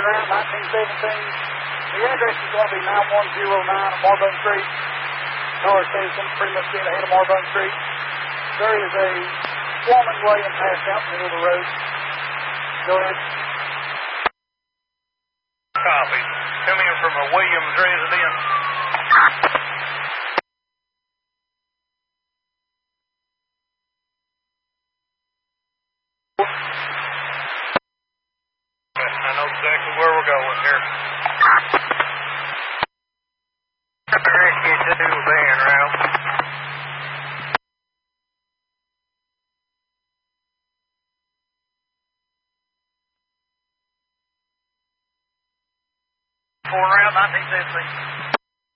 Around 1917. The address is going to be 9109 Marbone Street. North Citizen, pretty much dead ahead of Marbone Street. There is a woman laying passed out in the middle of the road. Go ahead. Copy. Coming in from a Williams residence. I know exactly where we're going here. Rescue 2 van route. Route 1917.